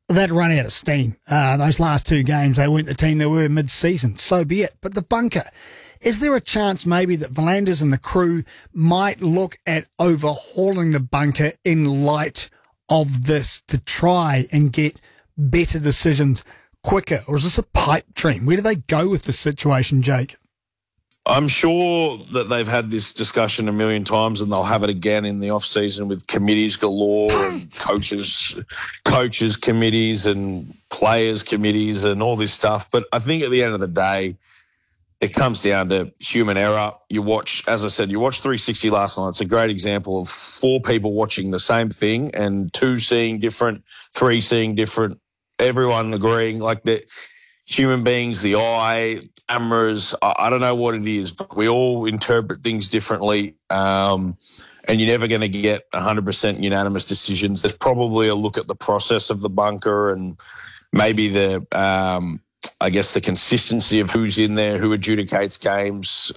They'd run out of steam. Those last two games, they weren't the team they were mid-season. So be it. But the bunker, is there a chance maybe that V'landers and the crew might look at overhauling the bunker in light of this to try and get better decisions quicker? Or is this a pipe dream? Where do they go with this situation, Jake? I'm sure that they've had this discussion a million times, and they'll have it again in the off-season with committees galore and coaches committees and players committees and all this stuff. But I think at the end of the day, it comes down to human error. You watch, as I said, you watched 360 last night. It's a great example of 4 people watching the same thing and 2 seeing different, 3 seeing different, everyone agreeing like that. Human beings, the eye, cameras, I don't know what it is, but we all interpret things differently, and you're never going to get 100% unanimous decisions. There's probably a look at the process of the bunker and maybe the consistency of who's in there, who adjudicates games,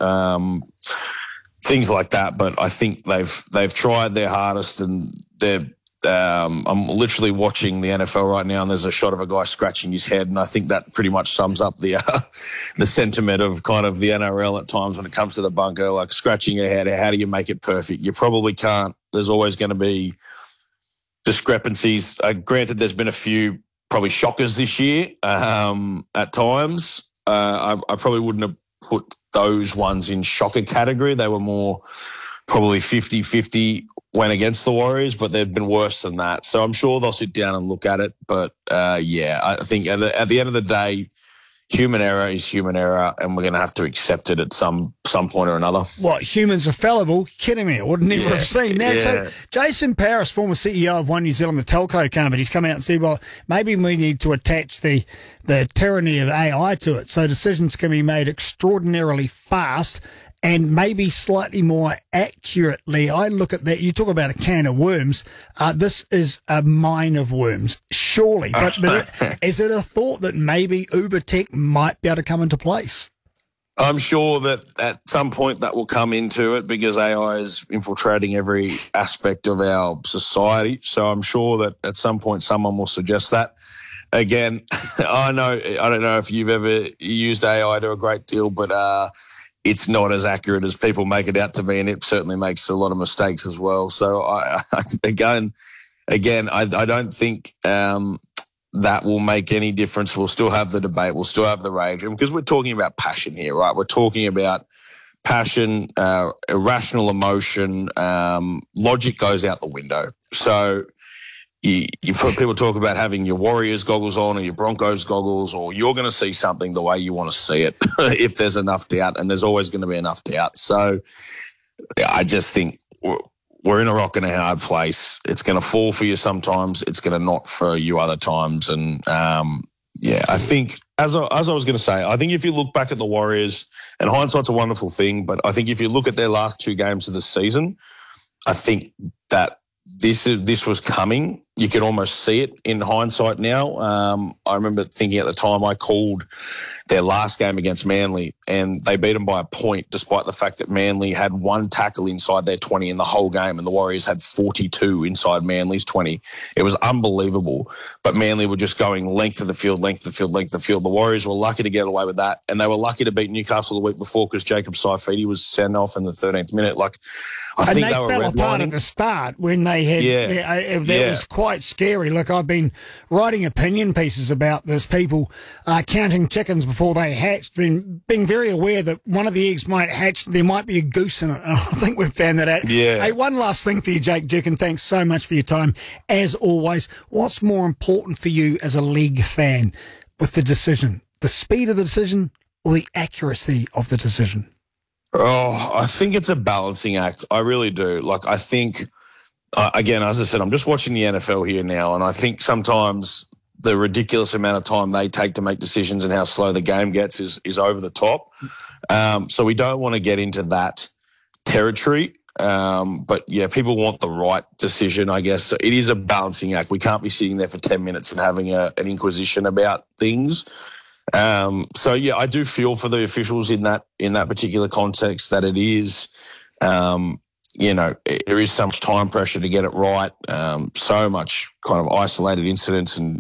things like that. But I think they've tried their hardest, and I'm literally watching the NFL right now, and there's a shot of a guy scratching his head, and I think that pretty much sums up the sentiment of kind of the NRL at times when it comes to the bunker, like scratching your head. How do you make it perfect? You probably can't. There's always going to be discrepancies. Granted, there's been a few probably shockers this year at times. I probably wouldn't have put those ones in shocker category. They were more probably 50-50 went against the Warriors, but they've been worse than that. So I'm sure they'll sit down and look at it. But, I think at the end of the day, human error is human error, and we're going to have to accept it at some point or another. What, humans are fallible? Kidding me. I would never have seen that. Yeah. So Jason Paris, former CEO of One New Zealand, the telco company, he's come out and said, well, maybe we need to attach the tyranny of AI to it so decisions can be made extraordinarily fast and maybe slightly more accurately. I look at that. You talk about a can of worms. This is a mine of worms, surely. But is it a thought that maybe Uber tech might be able to come into place? I'm sure that at some point that will come into it because AI is infiltrating every aspect of our society. So I'm sure that at some point someone will suggest that. Again, I don't know if you've ever used AI to a great deal, but it's not as accurate as people make it out to be, and it certainly makes a lot of mistakes as well. So I don't think that will make any difference. We'll still have the debate. We'll still have the rage, because we're talking about passion here, right? We're talking about passion, irrational emotion. Logic goes out the window. So people talk about having your Warriors goggles on or your Broncos goggles, or you're going to see something the way you want to see it if there's enough doubt, and there's always going to be enough doubt. So I just think we're in a rock and a hard place. It's going to fall for you sometimes. It's going to not for you other times. And, I think, as I was going to say, I think if you look back at the Warriors, and hindsight's a wonderful thing, but I think if you look at their last 2 games of the season, I think that this was coming. You could almost see it in hindsight now. I remember thinking at the time I called their last game against Manly, and they beat them by a point, despite the fact that Manly had 1 tackle inside their 20 in the whole game, and the Warriors had 42 inside Manly's 20. It was unbelievable. But Manly were just going length of the field. The Warriors were lucky to get away with that, and they were lucky to beat Newcastle the week before because Jacob Saifidi was sent off in the 13th minute. I think they fell apart at the start when they had. That was quite scary. Look, I've been writing opinion pieces about this. People counting chickens before they hatched, being very aware that one of the eggs might hatch. There might be a goose in it. I think we've found that out. Yeah. Hey, one last thing for you, Jake Durkin. Thanks so much for your time. As always, what's more important for you as a league fan with the decision? The speed of the decision or the accuracy of the decision? Oh, I think it's a balancing act. I really do. I think, again, as I said, I'm just watching the NFL here now, and I think sometimes the ridiculous amount of time they take to make decisions and how slow the game gets is over the top. So we don't want to get into that territory. But, people want the right decision, I guess. So it is a balancing act. We can't be sitting there for 10 minutes and having an inquisition about things. I do feel for the officials in that particular context that it is, there is so much time pressure to get it right, so much kind of isolated incidents and